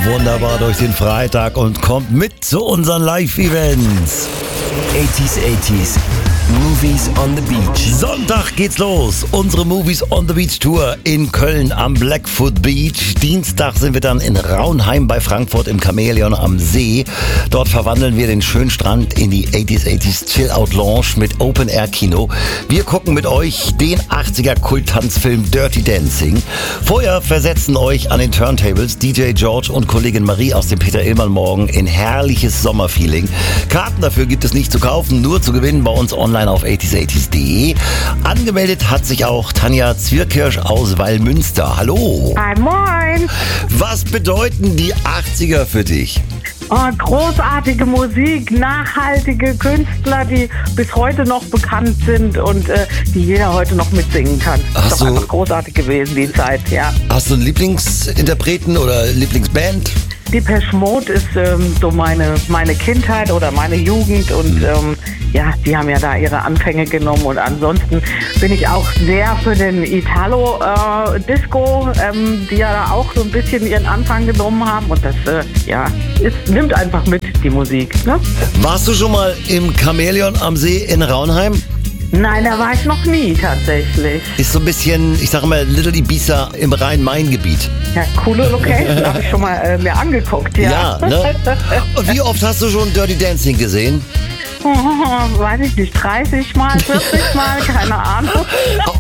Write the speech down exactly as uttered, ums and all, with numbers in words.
wunderbar durch den Freitag und kommt mit zu unseren Live-Events. eighties, eighties. Movies on the Beach. Sonntag geht's los. Unsere Movies on the Beach Tour in Köln am Blackfoot Beach. Dienstag sind wir dann in Raunheim bei Frankfurt im Chamäleon am See. Dort verwandeln wir den schönen Strand in die eighties, eighties Chill-Out Lounge mit Open-Air-Kino. Wir gucken mit euch den achtziger-Kult-Tanzfilm Dirty Dancing. Vorher versetzen euch an den Turntables D J George und Kollegin Marie aus dem Peter Illmann Morgen in herrliches Sommerfeeling. Karten dafür gibt es nicht zu kaufen, nur zu gewinnen bei uns online auf eighties eighties punkt de. Angemeldet hat sich auch Tanja Zwirkirsch aus Wallmünster. Hallo. Hi, moin. Was bedeuten die achtziger für dich? Oh, großartige Musik, nachhaltige Künstler, die bis heute noch bekannt sind und äh, die jeder heute noch mitsingen kann. Hast ist doch du- einfach großartig gewesen, die Zeit, ja. Hast du einen Lieblingsinterpreten oder Lieblingsband? Depeche Mode ist ähm, so meine, meine Kindheit oder meine Jugend und ähm, ja, die haben ja da ihre Anfänge genommen und ansonsten bin ich auch sehr für den Italo-Disco, ähm, die ja da auch so ein bisschen ihren Anfang genommen haben und das, äh, ja, ist, nimmt einfach mit, die Musik, ne? Warst du schon mal im Chamäleon am See in Raunheim? Nein, da war ich noch nie tatsächlich. Ist so ein bisschen, ich sage mal, Little Ibiza im Rhein-Main-Gebiet. Ja, coole Location, habe ich schon mal äh, mir angeguckt, ja. Ja, ne? Und wie oft hast du schon Dirty Dancing gesehen? Weiß ich nicht, dreißig Mal, vierzig Mal, keine Ahnung.